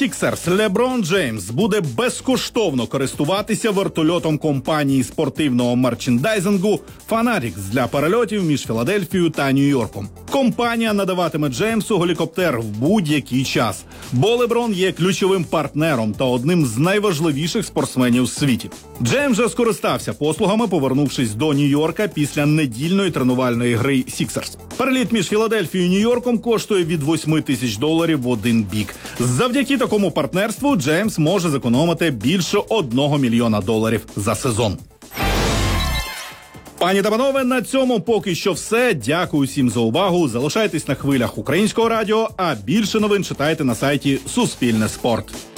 Сіксерс Леброн Джеймс буде безкоштовно користуватися вертольотом компанії спортивного мерчендайзингу «Фанатікс» для перельотів між Філадельфією та Нью-Йорком. Компанія надаватиме Джеймсу гелікоптер в будь-який час, бо Леброн є ключовим партнером та одним з найважливіших спортсменів у світі. Джеймс же скористався послугами, повернувшись до Нью-Йорка після недільної тренувальної гри Сіксерс. Переліт між Філадельфією і Нью-Йорком коштує від $8 тисяч в один бік. Завдяки такому партнерству Джеймс може зекономити більше $1 мільйона за сезон. Пані та панове, на цьому поки що все. Дякую всім за увагу. Залишайтесь на хвилях Українського радіо, а більше новин читайте на сайті Суспільне спорт.